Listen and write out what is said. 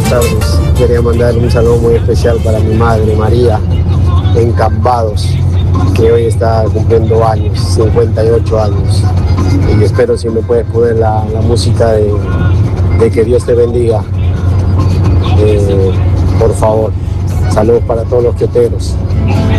tardes. Quería mandar un saludo muy especial para mi madre, María, en Cambados, que hoy está cumpliendo años, 58 años. Y espero si me puedes poner la música de Que Dios te bendiga. Por favor, saludos para todos los quioteros.